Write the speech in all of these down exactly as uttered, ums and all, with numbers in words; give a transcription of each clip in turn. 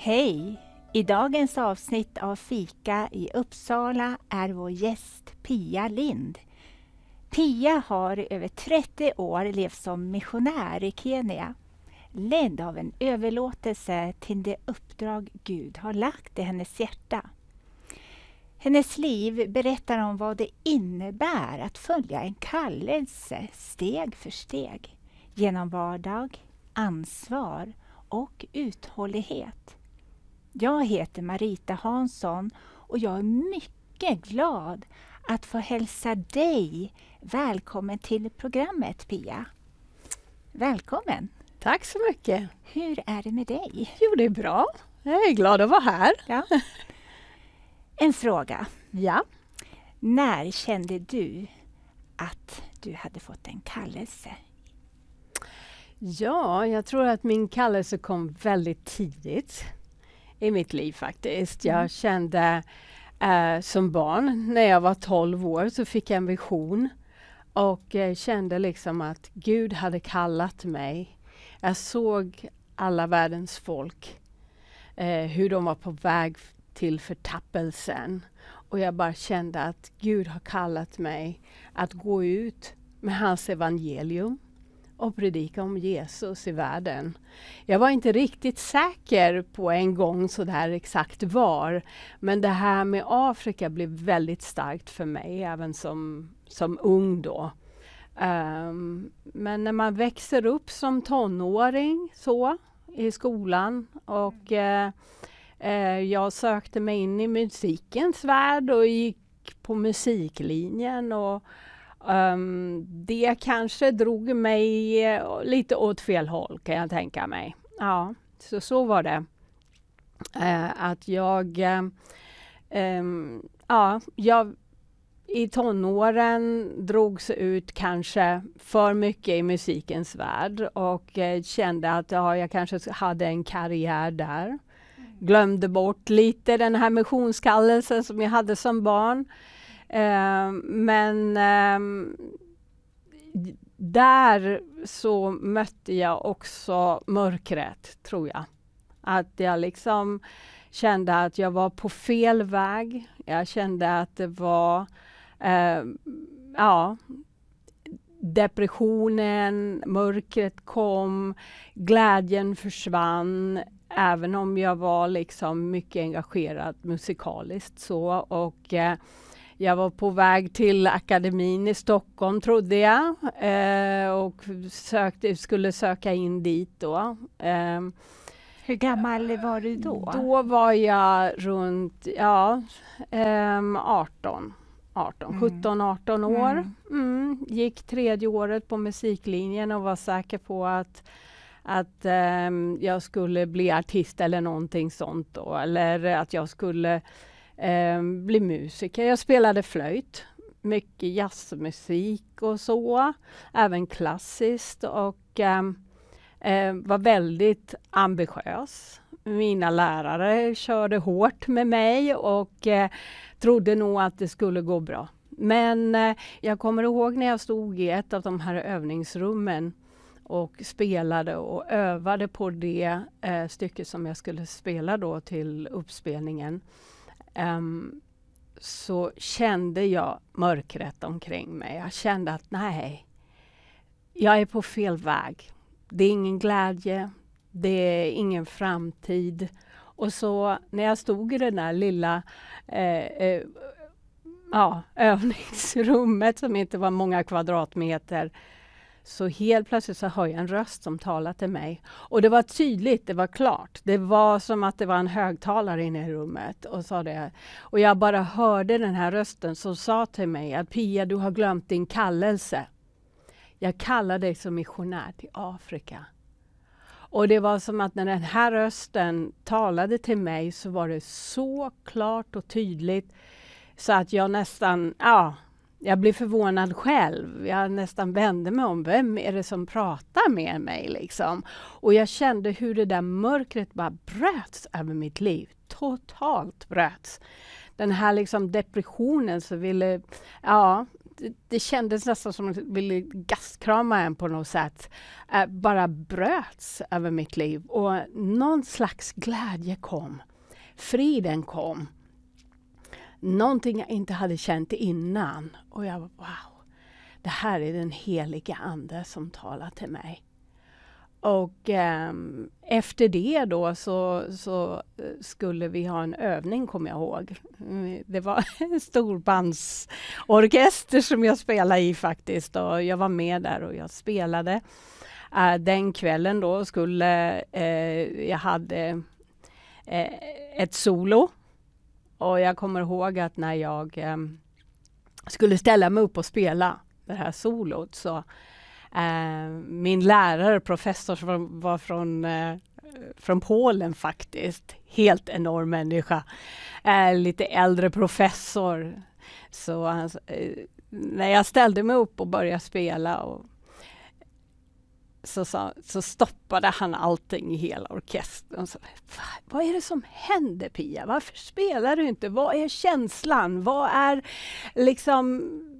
Hej! I dagens avsnitt av Fika i Uppsala är vår gäst Pia Lind. Pia har i över trettio år levt som missionär i Kenya, ledd av en överlåtelse till det uppdrag Gud har lagt i hennes hjärta. Hennes liv berättar om vad det innebär att följa en kallelse steg för steg, genom vardag, ansvar och uthållighet. Jag heter Marita Hansson och jag är mycket glad att få hälsa dig välkommen till programmet, Pia. Välkommen! Tack så mycket! Hur är det med dig? Jo, det är bra. Jag är glad att vara här. Ja. En fråga. Ja. När kände du att du hade fått en kallelse? Ja, jag tror att min kallelse kom väldigt tidigt i mitt liv faktiskt. Jag mm. kände eh, som barn, när jag var tolv år, så fick jag en vision. Och eh, kände liksom att Gud hade kallat mig. Jag såg alla världens folk. Eh, hur de var på väg till förtappelsen. Och jag bara kände att Gud har kallat mig att gå ut med hans evangelium och predika om Jesus i världen. Jag var inte riktigt säker på en gång så där exakt var. Men det här med Afrika blev väldigt starkt för mig, även som, som ung då. Um, men när man växer upp som tonåring så i skolan och uh, uh, jag sökte mig in i musikens värld och gick på musiklinjen och Um, det kanske drog mig uh, lite åt fel håll, kan jag tänka mig. Ja, så så var det. Uh, att jag, uh, um, ja, jag i tonåren drogs ut kanske för mycket i musikens värld och uh, kände att ja, jag kanske hade en karriär där. Mm. Glömde bort lite den här missionskallelsen som jag hade som barn. Uh, men uh, där så mötte jag också mörkret, tror jag. Att jag liksom kände att jag var på fel väg. Jag kände att det var uh, ja, depressionen, mörkret kom, glädjen försvann. Även om jag var liksom mycket engagerad musikaliskt så och uh, jag var på väg till akademin i Stockholm, trodde jag, eh, och sökte, skulle söka in dit då. Eh, Hur gammal var du då? Då var jag runt ja, eh, arton, arton, sjutton arton år. Mm. Mm, gick tredje året på musiklinjen och var säker på att, att eh, jag skulle bli artist eller någonting sånt då. Eller att jag skulle Eh, bli musiker. Jag spelade flöjt, mycket jazzmusik och så, även klassiskt och eh, eh, var väldigt ambitiös. Mina lärare körde hårt med mig och eh, trodde nog att det skulle gå bra. Men eh, jag kommer ihåg när jag stod i ett av de här övningsrummen och spelade och övade på det eh, stycket som jag skulle spela då till uppspelningen. Um, så kände jag mörkret omkring mig. Jag kände att nej, jag är på fel väg. Det är ingen glädje, det är ingen framtid. Och så när jag stod i det där lilla eh, eh, ja, övningsrummet som inte var många kvadratmeter, så helt plötsligt så hör jag en röst som talar till mig. Och det var tydligt, det var klart. Det var som att det var en högtalare inne i rummet. Och, sa det. Och jag bara hörde den här rösten som sa till mig att Pia, du har glömt din kallelse. Jag kallar dig som missionär till Afrika. Och det var som att när den här rösten talade till mig så var det så klart och tydligt så att jag nästan, ja... Jag blev förvånad själv. Jag nästan vände mig om. Vem är det som pratar med mig? Liksom? Och jag kände hur det där mörkret bara bröts över mitt liv. Totalt bröts. Den här liksom depressionen så ville... Ja, det, det kändes nästan som att jag ville gastkrama en på något sätt. Äh, bara bröts över mitt liv. Och någon slags glädje kom. Friden kom. Någonting jag inte hade känt innan. Och jag var, wow. Det här är den heliga ande som talar till mig. Och eh, efter det då så, så skulle vi ha en övning, kommer jag ihåg. Det var en storbandsorkester som jag spelade i faktiskt. Och jag var med där och jag spelade. Uh, den kvällen då skulle uh, jag hade uh, ett solo. Och jag kommer ihåg att när jag um, skulle ställa mig upp och spela det här solot så Uh, min lärare, professor som var från, uh, från Polen faktiskt. Helt enorm människa. Uh, lite äldre professor. Så uh, när jag ställde mig upp och började spela och så, så, så stoppade han allting i hela orkestern. Och så, vad är det som händer, Pia? Varför spelar du inte? Vad är känslan? Vad är liksom...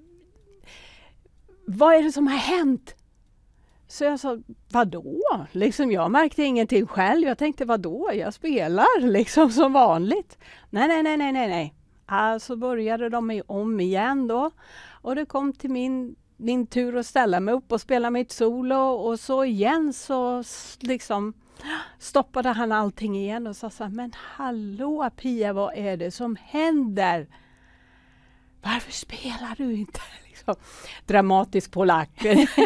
Vad är det som har hänt? Så jag sa, vadå? Liksom, jag märkte ingenting själv. Jag tänkte, vadå? Jag spelar liksom som vanligt. Nej, nej, nej, nej, nej, nej. Alltså började de om igen då. Och det kom till min, min tur att ställa mig upp och spela mitt solo. Och så igen så liksom stoppade han allting igen och sa så här, men hallå Pia, vad är det som händer? Varför spelar du inte? Liksom, dramatisk polack.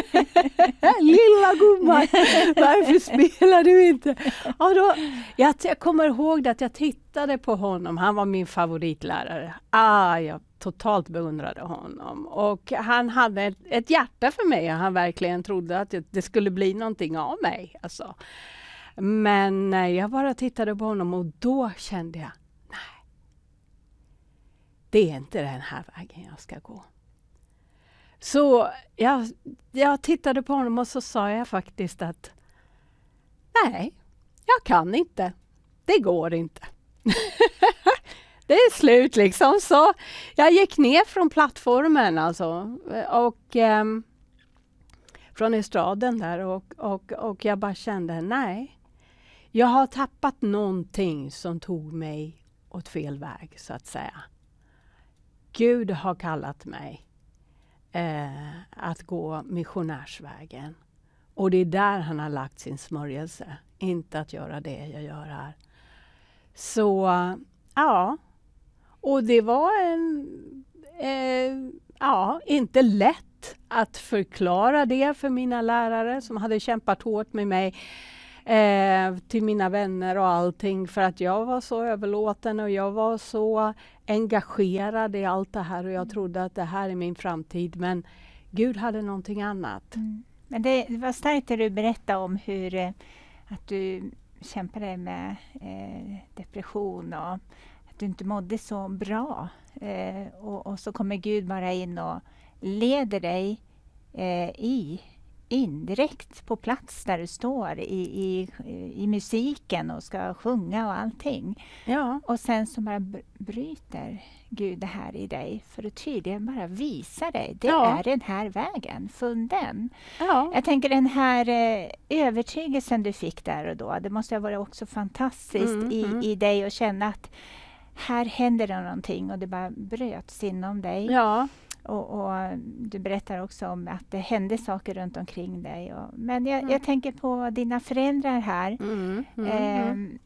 Lilla gumman, varför spelar du inte? Och då, jag, jag kommer ihåg att jag tittade på honom. Han var min favoritlärare. Ah, jag totalt beundrade honom. Och han hade ett, ett hjärta för mig. Han verkligen trodde att det, det skulle bli någonting av mig. Alltså. Men jag bara tittade på honom och då kände jag, nej. Det är inte den här vägen jag ska gå. Så jag, jag tittade på honom och så sa jag faktiskt att nej, jag kan inte. Det går inte. Det är slut liksom. Så jag gick ner från plattformen alltså. Och eh, från estraden där. Och, och, och jag bara kände nej. Jag har tappat någonting som tog mig åt fel väg så att säga. Gud har kallat mig eh, att gå missionärsvägen. Och det är där han har lagt sin smörjelse. Inte att göra det jag gör här. Så ja. Och det var en, eh, ja, inte lätt att förklara det för mina lärare som hade kämpat hårt med mig. Eh, till mina vänner och allting för att jag var så överlåten och jag var så engagerad i allt det här och jag trodde att det här är min framtid, men Gud hade någonting annat. Mm. Men det, det var starkt det du berättade om hur eh, att du kämpade med eh, depression och att du inte mådde så bra eh, och, och så kommer Gud bara in och leder dig eh, i indirekt på plats där du står i, i, i musiken och ska sjunga och allting. Ja. Och sen så bara bryter Gud det här i dig för att tydligen bara visa dig. Det ja. är den här vägen, funden. Ja. Jag tänker den här eh, övertygelsen du fick där och då, det måste ha varit också fantastiskt mm, i, mm. i dig att känna att här händer det någonting och det bara bröts inom dig. Ja. Och, och du berättar också om att det hände saker runt omkring dig. Och, men jag, Mm. jag tänker på dina föräldrar här. Mm, mm, Eh, mm.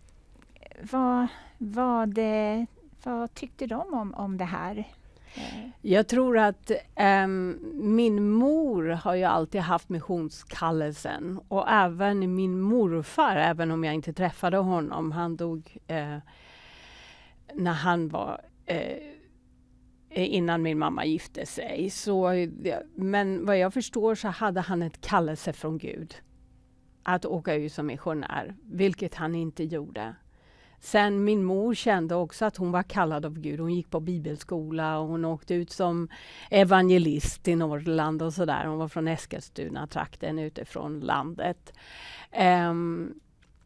vad, vad, det, vad tyckte de om, om det här? Eh. Jag tror att um, min mor har ju alltid haft missionskallelsen. Och även min morfar, även om jag inte träffade honom. Han dog eh, när han var... Eh, innan min mamma gifte sig. Så, men vad jag förstår så hade han ett kallelse från Gud. Att åka ut som missionär. Vilket han inte gjorde. Sen min mor kände också att hon var kallad av Gud. Hon gick på bibelskola och hon åkte ut som evangelist i Norrland och sådär. Hon var från Eskilstuna, trakten utifrån landet. Um,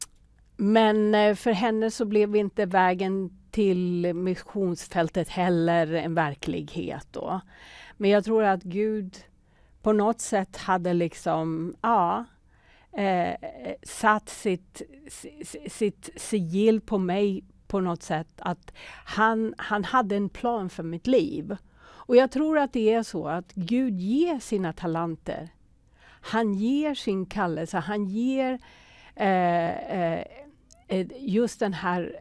men för henne så blev inte vägen till missionsfältet heller en verklighet då. Men jag tror att Gud på något sätt hade liksom, ja, eh, satt sitt, sitt sigill på mig på något sätt. Att han, han hade en plan för mitt liv. Och jag tror att det är så att Gud ger sina talanter. Han ger sin kallelse, han ger eh, eh, just den här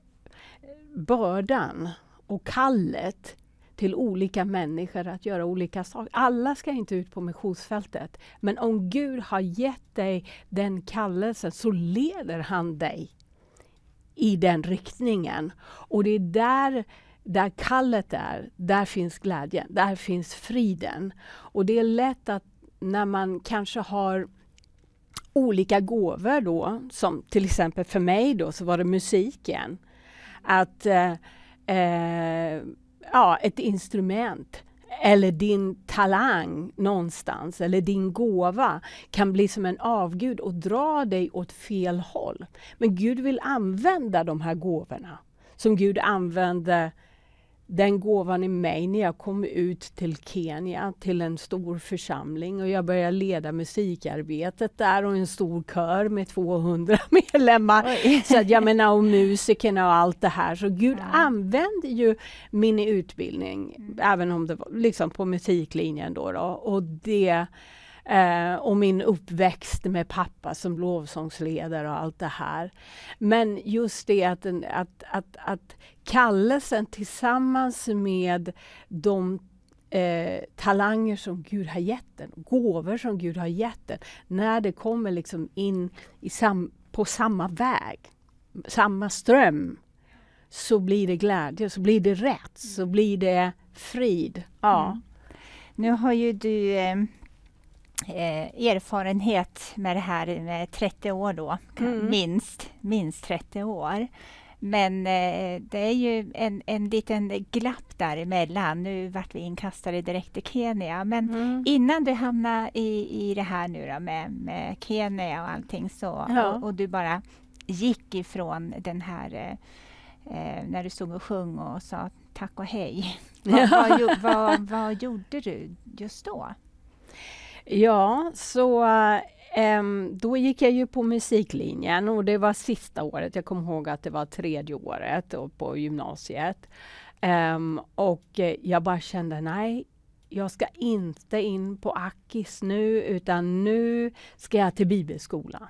bördan och kallet till olika människor att göra olika saker. Alla ska inte ut på missionsfältet. Men om Gud har gett dig den kallelsen så leder han dig i den riktningen. Och det är där, där kallet är, där finns glädjen, där finns friden. Och det är lätt att när man kanske har olika gåvor då, som till exempel för mig då så var det musiken. Att eh, eh, ja, ett instrument eller din talang någonstans eller din gåva kan bli som en avgud och dra dig åt fel håll. Men Gud vill använda de här gåvorna som Gud använde den gåvan i mig när jag kom ut till Kenya till en stor församling och jag började leda musikarbetet där och en stor kör med tvåhundra medlemmar. Oj. Så att jag menar och musikerna och allt det här. Så Gud ja. använde ju min utbildning mm. även om det var liksom på musiklinjen då, då och det Uh, och min uppväxt med pappa som lovsångsledare och allt det här. Men just det att, att, att, att kallelsen tillsammans med de uh, talanger som Gud har gett den, gåvor som Gud har gett den, när det kommer liksom in i sam, på samma väg, samma ström, så blir det glädje, så blir det rätt, så blir det frid. Ja. Mm. Nu har ju du eh, Eh, erfarenhet med det här med trettio år då, mm. minst, minst trettio år. Men eh, det är ju en, en liten glapp däremellan. Nu vart vi inkastade direkt till Kenya. Men mm. innan du hamnade i, i det här nu då med, med Kenya och allting så, ja. och, och du bara gick ifrån den här eh, när du stod och sjöng och sa tack och hej. Vad, vad, vad, vad gjorde du just då? Ja, så um, då gick jag ju på musiklinjen och det var sista året. Jag kommer ihåg att det var tredje året och på gymnasiet. Um, och jag bara kände, nej, jag ska inte in på Akis nu utan nu ska jag till bibelskolan.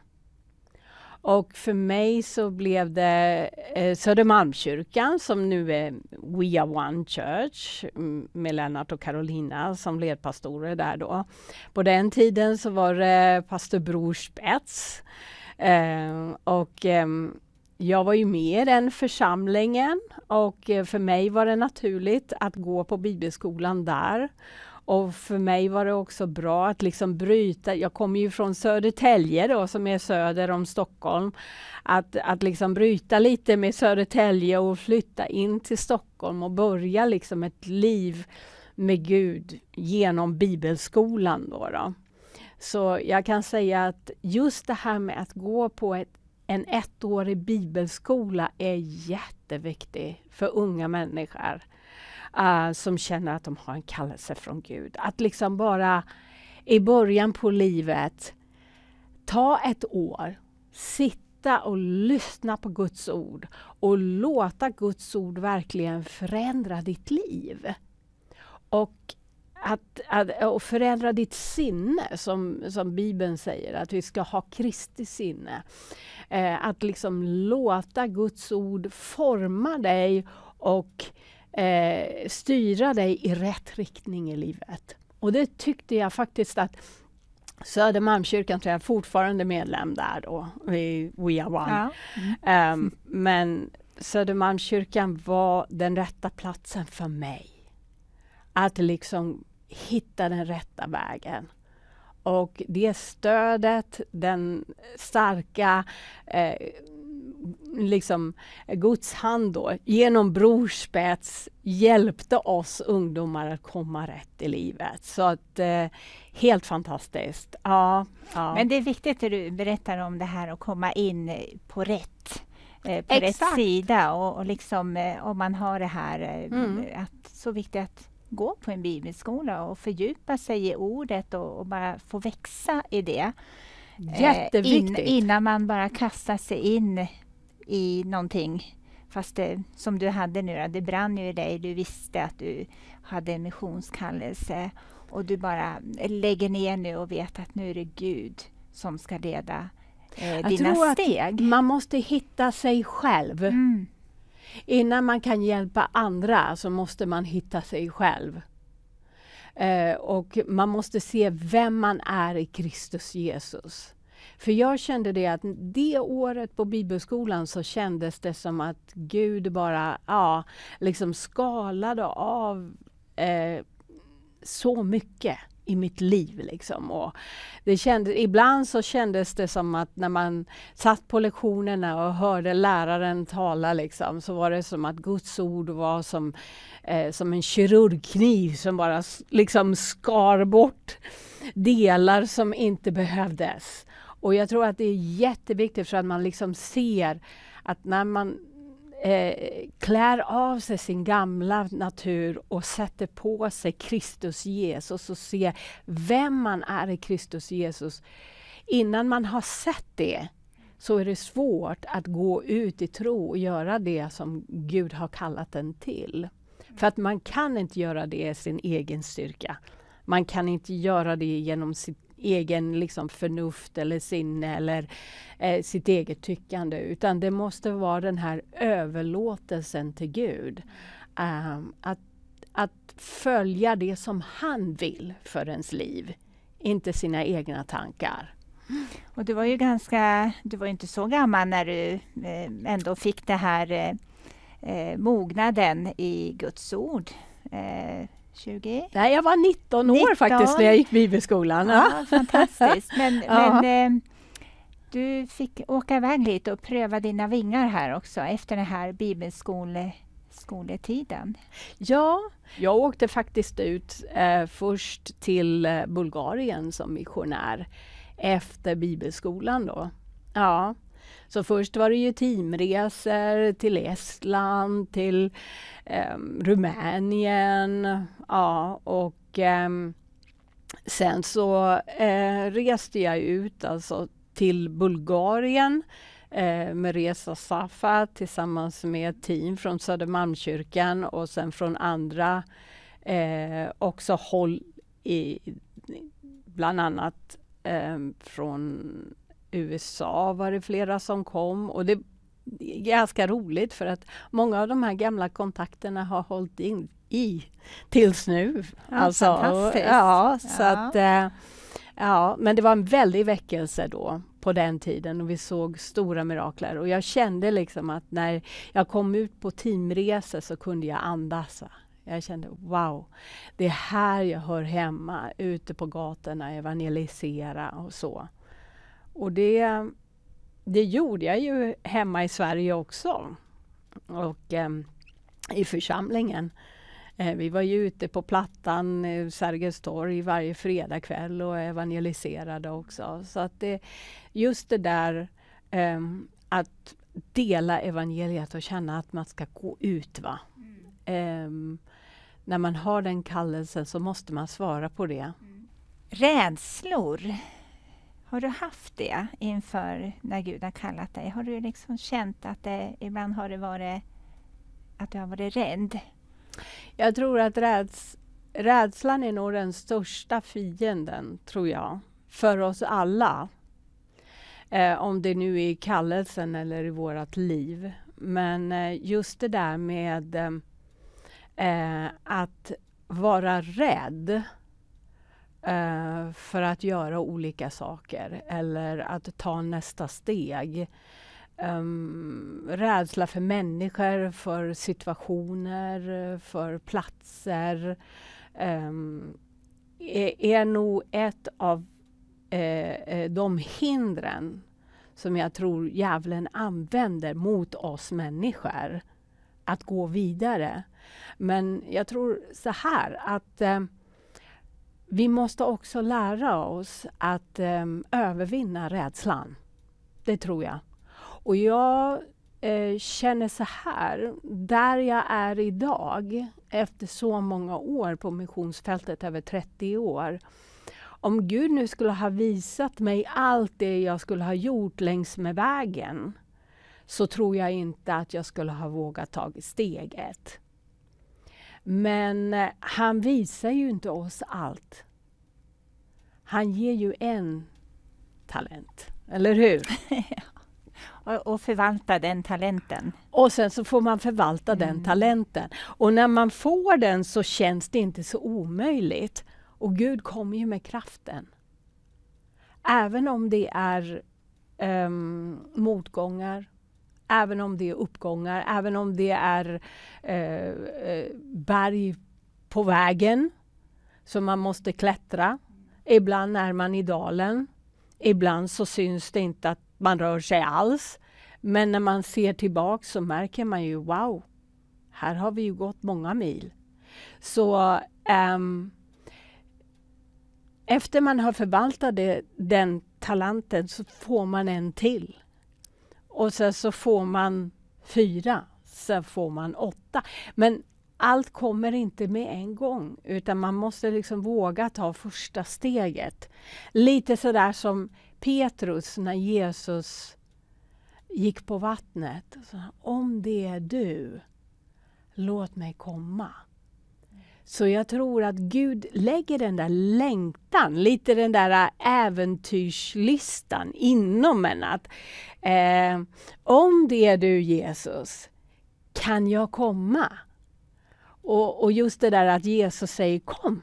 Och för mig så blev det eh, Södermalmskyrkan som nu är We Are One Church med Lennart och Carolina som ledpastorer där då. På den tiden så var det pastor Bror Spets eh, och eh, jag var ju med i den församlingen och eh, för mig var det naturligt att gå på bibelskolan där. Och för mig var det också bra att liksom bryta, jag kommer ju från Södertälje då som är söder om Stockholm, att, att liksom bryta lite med Södertälje och flytta in till Stockholm och börja liksom ett liv med Gud genom bibelskolan då, då. Så jag kan säga att just det här med att gå på ett, en ettårig bibelskola är jätteviktigt för unga människor. Uh, som känner att de har en kallelse från Gud. Att liksom bara i början på livet ta ett år, sitta och lyssna på Guds ord och låta Guds ord verkligen förändra ditt liv. Och att, att och förändra ditt sinne som, som Bibeln säger, att vi ska ha Kristi sinne. Uh, att liksom låta Guds ord forma dig och Eh, styra dig i rätt riktning i livet. Och det tyckte jag faktiskt att Södermalmskyrkan, tror jag, fortfarande medlem där då, vi We Are One. Ja. Mm. Um, men Södermalmskyrkan var den rätta platsen för mig. Att liksom hitta den rätta vägen. Och det stödet, den starka eh, liksom Guds hand då, genom Bror Spets hjälpte oss ungdomar att komma rätt i livet. Så att eh, helt fantastiskt. Ja, ja. Men det är viktigt att du berättar om det här och komma in på rätt eh, på rätt sida och, och liksom eh, om man har det här eh, mm. att så viktigt att gå på en bibelskola och fördjupa sig i ordet och, och bara få växa i det. Jätteviktigt. In, innan man bara kastar sig in i någonting. Fast det, som du hade nu, det brann ju i dig. Du visste att du hade en missionskallelse. Och du bara lägger ner nu och vet att nu är det Gud som ska leda eh, Jag dina tror steg. Att man måste hitta sig själv. Mm. Innan man kan hjälpa andra så måste man hitta sig själv. Eh, och man måste se vem man är i Kristus Jesus. För jag kände det att det året på bibelskolan så kändes det som att Gud bara ja, liksom skalade av eh, så mycket i mitt liv. Liksom. Och det kändes, ibland så kändes det som att när man satt på lektionerna och hörde läraren tala liksom, så var det som att Guds ord var som, eh, som en kirurgkniv som bara liksom skar bort delar som inte behövdes. Och jag tror att det är jätteviktigt för att man liksom ser att när man eh, klär av sig sin gamla natur och sätter på sig Kristus Jesus och ser vem man är i Kristus Jesus. Innan man har sett det så är det svårt att gå ut i tro och göra det som Gud har kallat en till. För att man kan inte göra det i sin egen styrka. Man kan inte göra det genom sitt egen liksom, förnuft eller sinne eller eh, sitt eget tyckande. Utan det måste vara den här överlåtelsen till Gud. Um, att, att följa det som han vill för ens liv. Inte sina egna tankar. Och du var ju ganska, du var inte så gammal när du eh, ändå fick det här eh, mognaden i Guds ord. Eh, tjugo? Nej, jag var nitton år nitton faktiskt när jag gick bibelskolan. Ja, ja fantastiskt. Men, ja. men eh, du fick åka iväg lite och pröva dina vingar här också efter den här bibelskoletiden. Ja, jag åkte faktiskt ut eh, först till eh, Bulgarien som missionär efter bibelskolan då. Ja. Så först var det ju teamresor till Estland, till eh, Rumänien. Ja, och eh, sen så eh, reste jag ut alltså till Bulgarien eh, med Resa Safa tillsammans med ett team från Södermalmskyrkan och sen från andra eh, också håll i bland annat eh, från U S A var det flera som kom och det är ganska roligt för att många av de här gamla kontakterna har hållit in i tills nu. Ja, alltså, fantastiskt. Ja, så Ja. att, äh, ja, men det var en väldig väckelse då på den tiden och vi såg stora mirakler och jag kände liksom att när jag kom ut på teamresor så kunde jag andas. Va? Jag kände wow, det är här jag hör hemma, ute på gatorna, evangelisera och så. Och det, det gjorde jag ju hemma i Sverige också. Och eh, i församlingen. Eh, vi var ju ute på Plattan, eh, Sergels torg varje fredagkväll och evangeliserade också. Så att det, just det där eh, att dela evangeliet och känna att man ska gå ut. Va? Mm. Eh, när man har den kallelsen så måste man svara på det. Mm. Rädslor. Har du haft det inför när Gud har kallat dig? Har du liksom känt att det ibland har det varit att du har varit rädd? Jag tror att räds, rädslan är nog den största fienden, tror jag, för oss alla. Eh, om det nu är i kallelsen eller i vårt liv. Men eh, just det där med eh, att vara rädd Uh, för att göra olika saker eller att ta nästa steg. Um, rädsla för människor, för situationer, för platser um, är, är nog ett av uh, de hindren som jag tror djävulen använder mot oss människor att gå vidare. Men jag tror så här att uh, vi måste också lära oss att um, övervinna rädslan. Det tror jag. Och jag eh, känner så här, där jag är idag, efter så många år på missionsfältet, över trettio år. Om Gud nu skulle ha visat mig allt det jag skulle ha gjort längs med vägen, så tror jag inte att jag skulle ha vågat ta steget. Men eh, han visar ju inte oss allt. Han ger ju en talent, eller hur? och, och förvalta den talenten. Och sen så får man förvalta Mm. den talenten. Och när man får den så känns det inte så omöjligt. Och Gud kommer ju med kraften. Även om det är um, motgångar, även om det är uppgångar, även om det är uh, uh, berg på vägen som man måste klättra. Ibland är man i dalen. Ibland så syns det inte att man rör sig alls. Men när man ser tillbaka så märker man ju, wow, här har vi ju gått många mil. Så um, efter man har förvaltat det, den talanten, så får man en till. Och sen så får man fyra, sen får man åtta. Men allt kommer inte med en gång, utan man måste liksom våga ta första steget. Lite sådär som Petrus när Jesus gick på vattnet. Så, om det är du, låt mig komma. Så jag tror att Gud lägger den där längtan, lite den där äventyrslistan inom en. Att, eh, om det är du Jesus, kan jag komma? Och, och just det där att Jesus säger kom.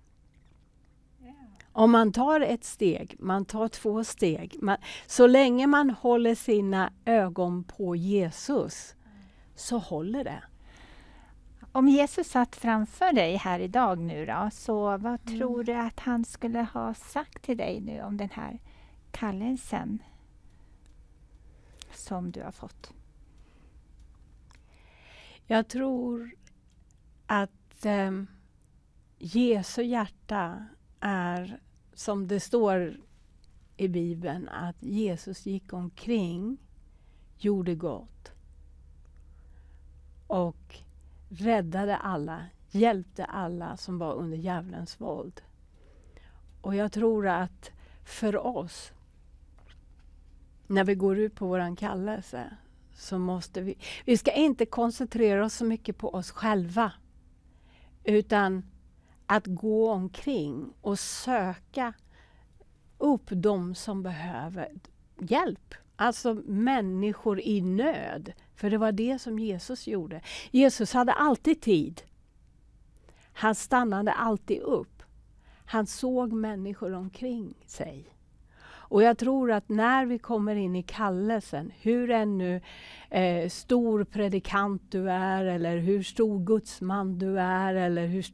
Om man tar ett steg, man tar två steg. Man, så länge man håller sina ögon på Jesus så håller det. Om Jesus satt framför dig här idag nu då, så vad Mm. tror du att han skulle ha sagt till dig nu om den här kallelsen som du har fått? Jag tror att eh, Jesu hjärta är, som det står i Bibeln, att Jesus gick omkring, gjorde gott och räddade alla, hjälpte alla som var under djävulens våld. Och jag tror att för oss, när vi går ut på våran kallelse, så måste vi, vi ska inte koncentrera oss så mycket på oss själva, utan att gå omkring och söka upp de som behöver hjälp. Alltså människor i nöd. För det var det som Jesus gjorde. Jesus hade alltid tid. Han stannade alltid upp. Han såg människor omkring sig. Och jag tror att när vi kommer in i kallelsen, hur ännu eh, stor predikant du är, eller hur stor gudsman du är, eller hur